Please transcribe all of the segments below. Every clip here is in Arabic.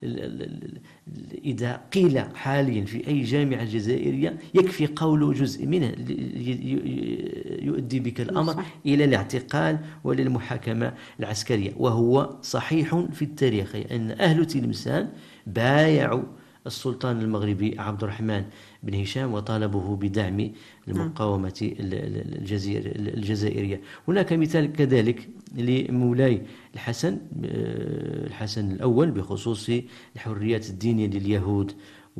إذا قيل حاليا في أي جامعة جزائرية يكفي قول جزء منه يؤدي بك الأمر إلى الاعتقال وللمحاكمة العسكرية. وهو صحيح في التاريخ أن أهل تلمسان بايعوا السلطان المغربي عبد الرحمن بن هشام وطالبه بدعم المقاومة الجزائرية. هناك مثال كذلك لمولاي الحسن الأول بخصوص الحريات الدينية لليهود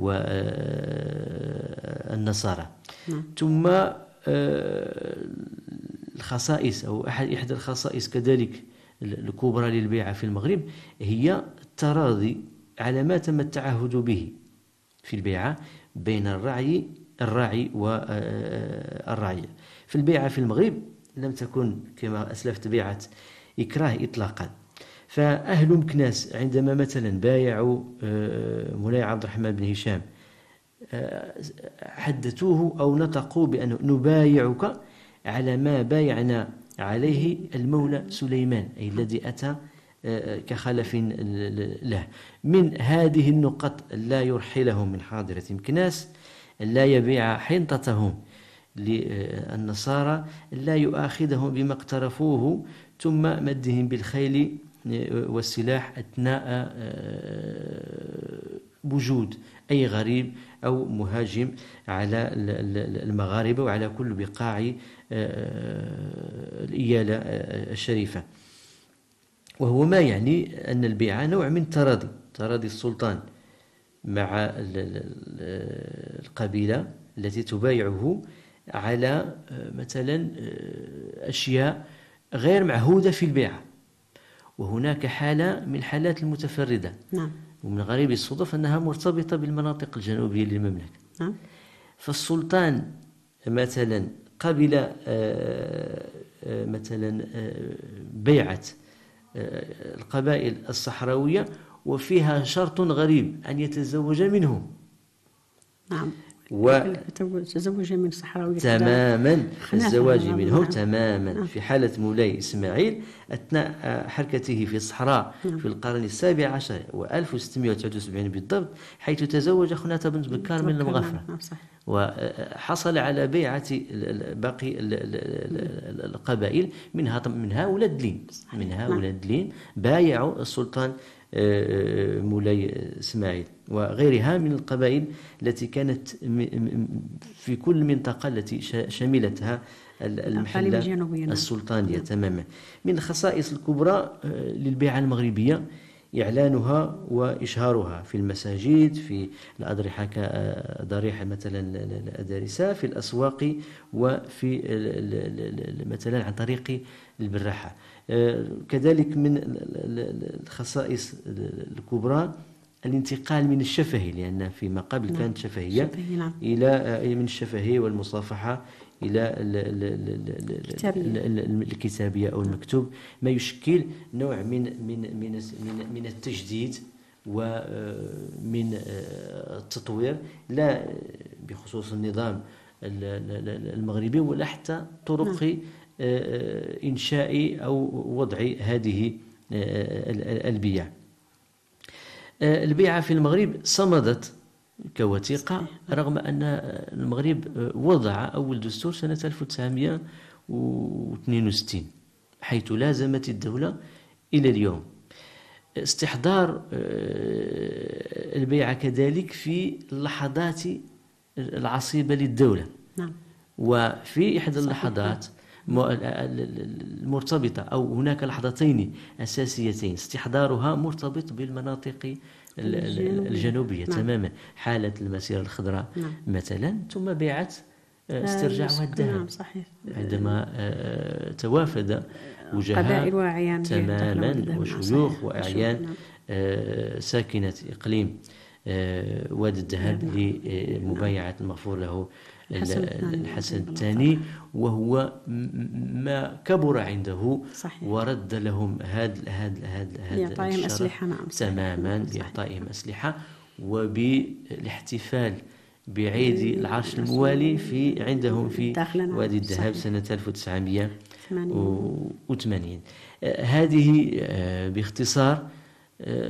والنصارى. ثم الخصائص أو إحدى الخصائص كذلك الكبرى للبيعة في المغرب هي التراضي على ما تم التعهد به في البيعة بين الراعي والرعية. في البيعة في المغرب لم تكن كما أسلفت بيعة إكراه إطلاقا. فأهل مكناس عندما مثلا بايعوا مولاي عبد الرحمن بن هشام حدثوه أو نطقوا بأنه نبايعك على ما بايعنا عليه المولى سليمان، أي الذي أتى كخلف له. من هذه النقط: لا يرحلهم من حاضرة مكناس، لا يبيع حنطتهم للنصارى، لا يؤاخذهم بما اقترفوه، ثم مدهم بالخيل والسلاح أثناء وجود أي غريب أو مهاجم على المغاربة وعلى كل بقاع الإيالة الشريفة. وهو ما يعني أن البيعة نوع من تراضي السلطان مع القبيلة التي تبايعه على مثلا أشياء غير معهودة في البيعة. وهناك حالة من الحالات المتفردة ومن غريب الصدف أنها مرتبطة بالمناطق الجنوبية للمملكة. فالسلطان مثلا قبل مثلا بيعة القبائل الصحراوية وفيها شرط غريب أن يتزوج منهم. تزوج من صحراوي تماما، الزواج منهم تماما. في حالة مولاي إسماعيل أثناء حركته في الصحراء في القرن السابع عشر و1673 بالضبط، حيث تزوج خناتة بنت بكار من المغفرة، وحصل على بيعة باقي القبائل منها ولاد لين بايعوا السلطان مولاي إسماعيل وغيرها من القبائل التي كانت في كل منطقة التي شملتها المحلة السلطانية. تماما. من الخصائص الكبرى للبيعة المغربية إعلانها وإشهارها في المساجد، في الأضرحة كضريحة مثلا الأدارسة، في الأسواق، وفي مثلا عن طريق البراحة. كذلك من الخصائص الكبرى الانتقال من الشفهي، لأن فيما قبل كانت شفهية إلى من الشفهية والمصافحة إلى الكتابية أو المكتوب، ما يشكل نوع من التجديد ومن التطوير، لا بخصوص النظام المغربي ولا حتى طرق إنشاء أو وضع هذه البيع. البيعة في المغرب صمدت كوثيقة رغم أن المغرب وضع أول دستور سنة 1962 حيث لازمت الدولة إلى اليوم استحضار البيعة كذلك في اللحظات العصيبة للدولة. وفي إحدى اللحظات المرتبطة أو هناك لحظتين أساسيتين استحضارها مرتبط بالمناطق الجنوبية تماما، حالة المسيرة الخضراء مثلا، ثم بيعة استرجاع والذهب عندما توافد وجهاء وأعيان تماما وشيوخ وأعيان ساكنة إقليم وادي الذهب لمبايعة المغفور له الحسن الثاني، وهو ما كبر عنده ورد لهم هذا بإعطائهم أسلحة. تماما، بإعطائهم أسلحة وبالاحتفال بعيد العرش الموالي عندهم في وادي الذهب سنة 1980. هذه باختصار